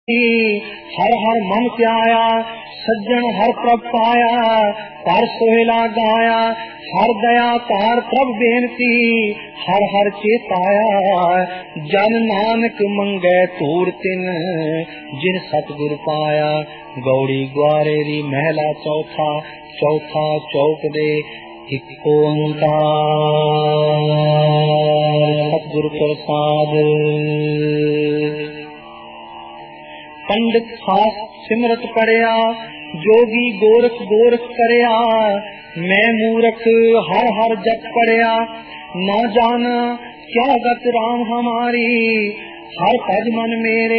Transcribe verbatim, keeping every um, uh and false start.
हर हर मन प्याया सज्जन हर प्रभ पाया पर सोहेला गाया हर दया तार प्रभ बेनती हर हर चेताया जन नानक मंगे तूर तिन जिन सतगुर पाया। गौड़ी ग्वारेरी महला चौथा चौथा चौक दे एक ओंकार सतगुर प्रसाद। पंडित खास सिमरत पढ़िया जोगी गोरख गोरख करया मैं मूरख हर हर जप पढ़िया ना जाना क्या गत राम हमारी हर पद मन मेरे